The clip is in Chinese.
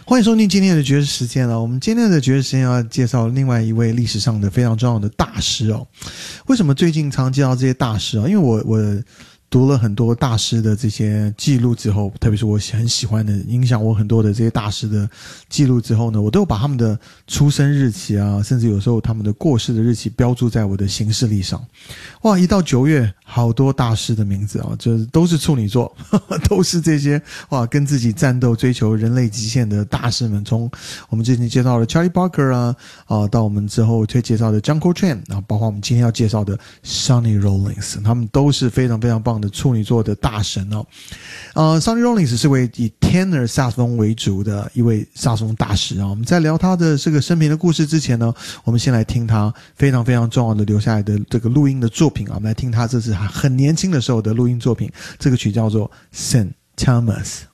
欢迎收听今天的爵士时间我们今天的爵士时间要介绍另外一位历史上的非常重要的大师为什么最近常介绍这些大师因为我读了很多大师的这些记录之后，特别是我很喜欢的影响我很多的这些大师的记录之后呢，我都有把他们的出生日期甚至有时候他们的过世的日期标注在我的行事历上。哇，一到9月好多大师的名字这都是处女座都是这些跟自己战斗追求人类极限的大师们，从我们之前介绍的 Charlie Parker 到我们之后会介绍的 John Coltrane 包括我们今天要介绍的 Sonny Rollins， 他们都是非常非常棒的处女座的大神Sonny Rollins 是位以 tenor 萨克斯风为主的一位萨克斯风大师我们在聊他的这个生平的故事之前呢，我们先来听他非常非常重要的留下来的这个录音的作品我们来听他这是很年轻的时候的录音作品，这个曲叫做 St. Thomas。